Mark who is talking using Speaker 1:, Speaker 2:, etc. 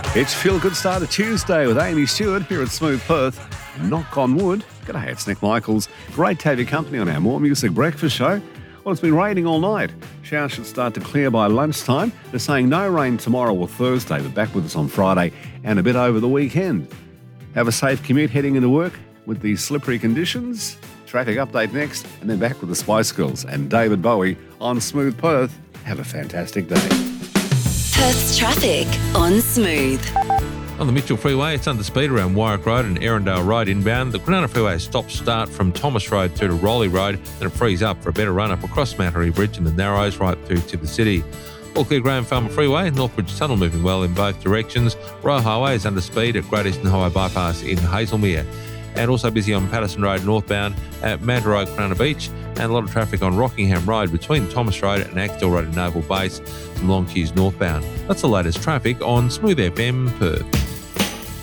Speaker 1: It's Feel Good Start of Tuesday with Amy Stewart here at Smooth Perth. Knock on wood. G'day, it's Nick Michaels. Great to have your company on our More Music Breakfast show. Well, it's been raining all night. Showers should start to clear by lunchtime. They're saying no rain tomorrow or Thursday, but back with us on Friday and a bit over the weekend. Have a safe commute heading into work with these slippery conditions. Traffic update next, and then back with the Spice Girls and David Bowie on Smooth Perth. Have a fantastic day.
Speaker 2: Perth's traffic on Smooth.
Speaker 3: On the Mitchell Freeway, it's under speed around Warwick Road and Erindale Road inbound. The Granada Freeway stop-start from Thomas Road through to Rowley Road, then it frees up for a better run-up across Mount Harry Bridge and the Narrows right through to the city. All clear Graham Farmer Freeway, Northbridge Tunnel moving well in both directions. Royal Highway is under speed at Great Eastern Highway Bypass in Hazelmere. And also busy on Patterson Road northbound at Mandurah Cronulla Beach, and a lot of traffic on Rockingham Road between Thomas Road and Axtell Road in Naval Base, some long queues northbound. That's the latest traffic on Smooth FM Perth.